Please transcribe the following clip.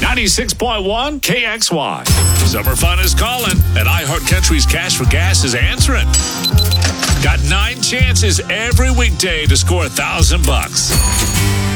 96.1 KXY. Summer fun is calling, and iHeart Country's Cash for Gas is answering. Got 9 chances every weekday to score $1,000.